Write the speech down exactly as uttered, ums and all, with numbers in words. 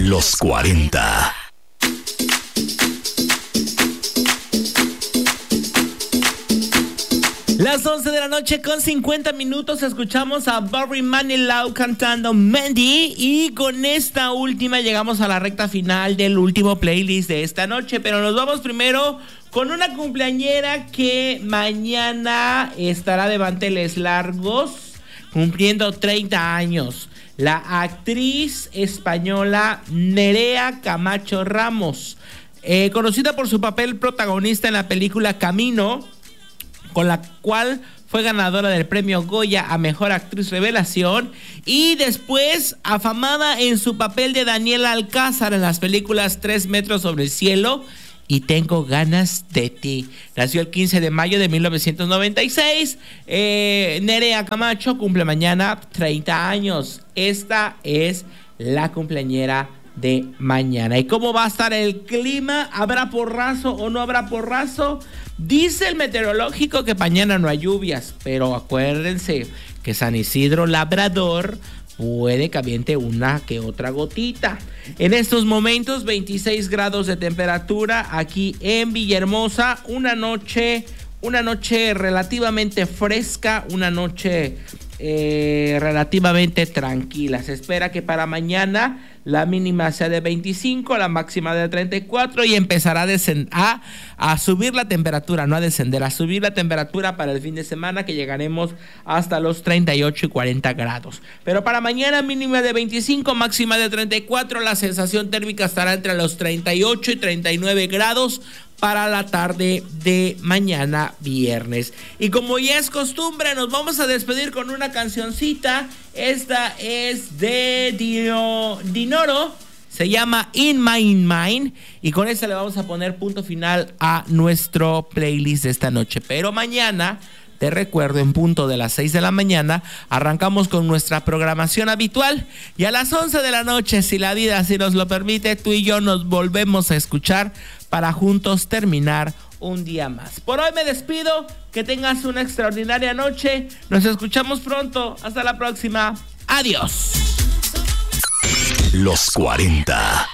Los cuarenta. Las once de la noche con cincuenta minutos escuchamos a Barry Manilow cantando Mandy, y con esta última llegamos a la recta final del último playlist de esta noche, pero nos vamos primero con una cumpleañera que mañana estará de manteles largos cumpliendo treinta años. La actriz española Nerea Camacho Ramos, eh, conocida por su papel protagonista en la película Camino, con la cual fue ganadora del premio Goya a Mejor Actriz Revelación, y después afamada en su papel de Daniela Alcázar en las películas Tres metros sobre el cielo y Tengo ganas de ti. Nació el quince de mayo de mil novecientos noventa y seis. Eh, Nerea Camacho cumple mañana treinta años. Esta es la cumpleañera de mañana. ¿Y cómo va a estar el clima? ¿Habrá porrazo o no habrá porrazo? Dice el meteorológico que mañana no hay lluvias, pero acuérdense que San Isidro Labrador puede que aviente una que otra gotita. En estos momentos veintiséis grados de temperatura aquí en Villahermosa, una noche, una noche relativamente fresca, una noche eh, relativamente tranquila. Se espera que para mañana la mínima sea de veinticinco, la máxima de treinta y cuatro, y empezará a, descend- a, a subir la temperatura, no a descender, a subir la temperatura para el fin de semana, que llegaremos hasta los treinta y ocho y cuarenta grados. Pero para mañana mínima de veinticinco, máxima de treinta y cuatro, la sensación térmica estará entre los treinta y ocho y treinta y nueve grados para la tarde de mañana viernes. Y como ya es costumbre, nos vamos a despedir con una cancioncita. Esta es de Dino, Dinoro, se llama In My In Mine, y con esta le vamos a poner punto final a nuestro playlist de esta noche. Pero mañana, te recuerdo, en punto de las seis de la mañana, arrancamos con nuestra programación habitual, y a las once de la noche, si la vida así nos lo permite, tú y yo nos volvemos a escuchar para juntos terminar un día más. Por hoy me despido, que tengas una extraordinaria noche, nos escuchamos pronto, hasta la próxima, adiós. Los cuarenta.